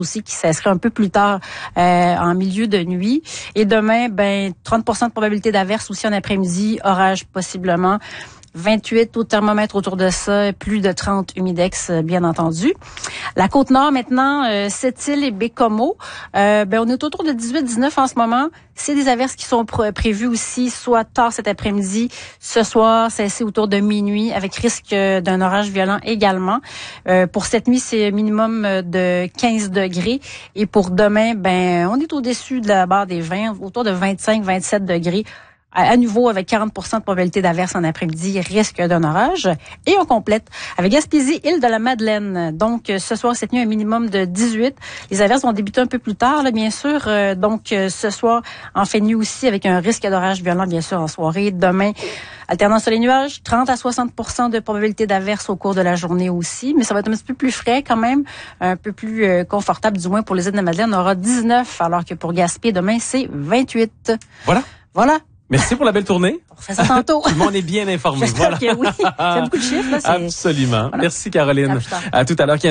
aussi qui cesserait un peu plus tard en milieu de nuit. Et demain, 30% de probabilité d'averse aussi en après-midi, orage possiblement. 28 au thermomètre autour de ça, plus de 30 humidex, bien entendu. La Côte-Nord, maintenant, Sept-Îles et Baie-Comeau, on est autour de 18-19 en ce moment. C'est des averses qui sont prévues aussi, soit tard cet après-midi, ce soir, c'est autour de minuit, avec risque d'un orage violent également. Pour cette nuit, c'est minimum de 15 degrés. Et pour demain, on est au-dessus de la barre des 20, autour de 25-27 degrés. À nouveau, avec 40% de probabilité d'averse en après-midi, risque d'un orage. Et on complète avec Gaspésie, île de la Madeleine. Donc, ce soir, cette nuit, un minimum de 18. Les averses vont débuter un peu plus tard, là, bien sûr. Donc, ce soir, en fait nuit aussi, avec un risque d'orage violent, bien sûr, en soirée. Demain, alternance sur les nuages, 30 à 60% de probabilité d'averse au cours de la journée aussi. Mais ça va être un petit peu plus frais quand même, un peu plus confortable, du moins pour les îles de la Madeleine. On aura 19, alors que pour Gaspé, demain, c'est 28. Voilà. Merci pour la belle tournée. On fait ça tantôt. Tout le monde est bien informé. J'espère que oui. C'est beaucoup de chiffres, là. Absolument. Voilà. Merci, Caroline. À tout à l'heure,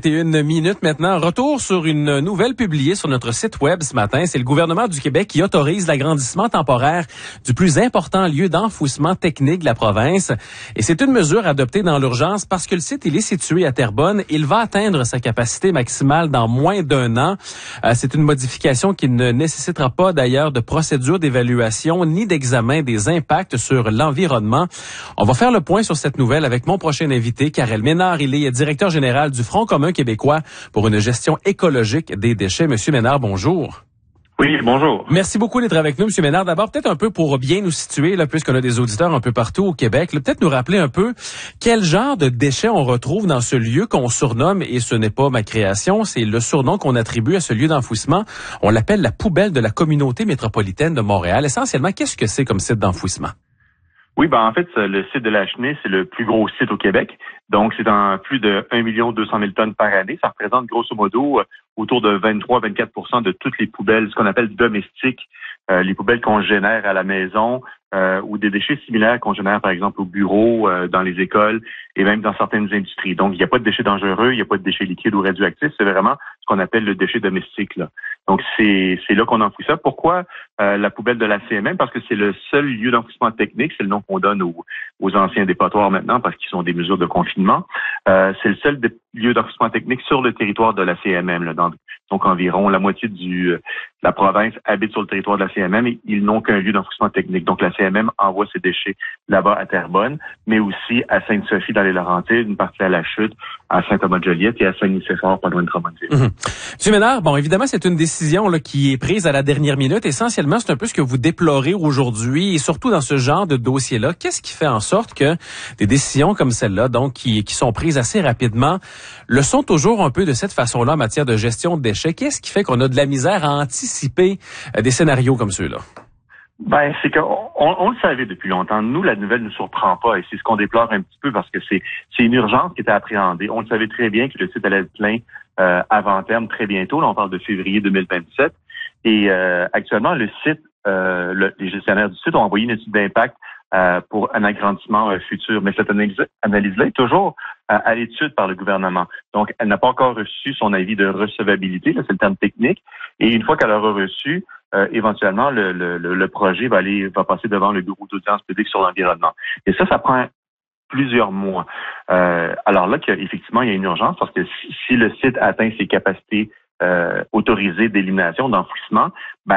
15h21 maintenant. Retour sur une nouvelle publiée sur notre site web ce matin. C'est le gouvernement du Québec qui autorise l'agrandissement temporaire du plus important lieu d'enfouissement technique de la province. Et c'est une mesure adoptée dans l'urgence parce que le site, il est situé à Terrebonne. Il va atteindre sa capacité maximale dans moins d'un an. C'est une modification qui ne nécessitera pas d'ailleurs de procédure d'évaluation ni d'examen des impacts sur l'environnement. On va faire le point sur cette nouvelle avec mon prochain invité, Karel Ménard. Il est directeur général du Front commun québécois pour une gestion écologique des déchets. Monsieur Ménard, bonjour. Oui, bonjour. Merci beaucoup d'être avec nous, Monsieur Ménard. D'abord, peut-être un peu pour bien nous situer, là, puisqu'on a des auditeurs un peu partout au Québec, là, peut-être nous rappeler un peu quel genre de déchets on retrouve dans ce lieu qu'on surnomme, et ce n'est pas ma création, c'est le surnom qu'on attribue à ce lieu d'enfouissement. On l'appelle la poubelle de la communauté métropolitaine de Montréal. Essentiellement, qu'est-ce que c'est comme site d'enfouissement? Oui, en fait, le site de la Chenée, c'est le plus gros site au Québec. Donc, c'est dans plus de 1 200 000 tonnes par année. Ça représente grosso modo autour de 23-24% de toutes les poubelles, ce qu'on appelle domestiques, les poubelles qu'on génère à la maison ou des déchets similaires qu'on génère, par exemple, au bureau, dans les écoles et même dans certaines industries. Donc, il n'y a pas de déchets dangereux, il n'y a pas de déchets liquides ou radioactifs. C'est vraiment ce qu'on appelle le déchet domestique, là. Donc, c'est là qu'on enfouit ça. Pourquoi la poubelle de la CMM? Parce que c'est le seul lieu d'enfouissement technique. C'est le nom qu'on donne aux anciens dépotoirs maintenant parce qu'ils sont des mesures de confinement. C'est le seul lieu d'enfouissement technique sur le territoire de la CMM, là. Donc, environ la moitié de la province habite sur le territoire de la CMM et ils n'ont qu'un lieu d'enfouissement technique. Donc, la CMM envoie ses déchets là-bas à Terrebonne, mais aussi à Sainte-Sophie dans les Laurentides, une partie à La Chute, à Saint-Thomas-de-Joliette et à Saint-Nicéphore, pas loin de Drummondville. Monsieur Ménard, bon, évidemment, c'est une décision là, qui est prise à la dernière minute. Essentiellement, c'est un peu ce que vous déplorez aujourd'hui et surtout dans ce genre de dossier-là. Qu'est-ce qui fait en sorte que des décisions comme celle-là, donc qui sont prises assez rapidement, le sont toujours un peu de cette façon-là en matière de gestion de déchets? Qu'est-ce qui fait qu'on a de la misère à anticiper des scénarios comme ceux-là? C'est qu'on le savait depuis longtemps. Nous, la nouvelle ne nous surprend pas et c'est ce qu'on déplore un petit peu parce que c'est une urgence qui était appréhendée. On le savait très bien que le site allait être plein avant terme très bientôt. Là, on parle de février 2027. Et actuellement, le site, les gestionnaires du site ont envoyé une étude d'impact pour un agrandissement futur. Mais cette analyse-là est toujours à l'étude par le gouvernement. Donc, elle n'a pas encore reçu son avis de recevabilité, là, c'est le terme technique. Et une fois qu'elle aura reçu, éventuellement, le projet va passer devant le bureau d'audience publique sur l'environnement. Et ça prend plusieurs mois. Alors là, effectivement, il y a une urgence parce que si le site atteint ses capacités autorisées d'élimination, d'enfouissement,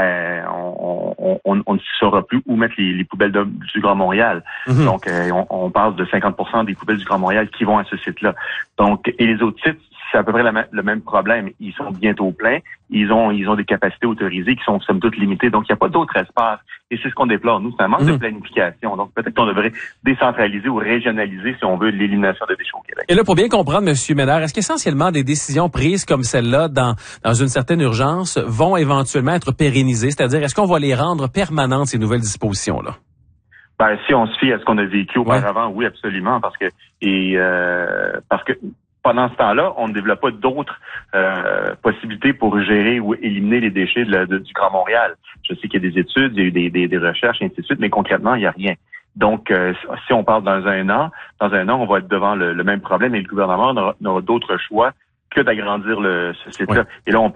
on ne saura plus où mettre les poubelles du Grand Montréal. Donc, on parle de 50% des poubelles du Grand Montréal qui vont à ce site-là. Donc, et les autres sites, c'est à peu près le même problème. Ils sont bientôt pleins. Ils ont des capacités autorisées qui sont somme toute limitées. Donc, il n'y a pas d'autre espace. Et c'est ce qu'on déplore, nous. C'est un manque de planification. Donc, peut-être qu'on devrait décentraliser ou régionaliser, si on veut, l'élimination des déchets au Québec. Et là, pour bien comprendre, M. Ménard, est-ce qu'essentiellement des décisions prises comme celle-là dans une certaine urgence vont éventuellement être pérennisées? C'est-à-dire, est-ce qu'on va les rendre permanentes, ces nouvelles dispositions-là? Si on se fie à ce qu'on a vécu auparavant, oui, absolument. Parce que pendant ce temps-là, on ne développe pas d'autres possibilités pour gérer ou éliminer les déchets du Grand Montréal. Je sais qu'il y a des études, il y a eu des recherches, et ainsi de suite, mais concrètement, il n'y a rien. Donc, si on parle dans un an, on va être devant le même problème et le gouvernement n'aura d'autre choix que d'agrandir ce site-là. Et là, on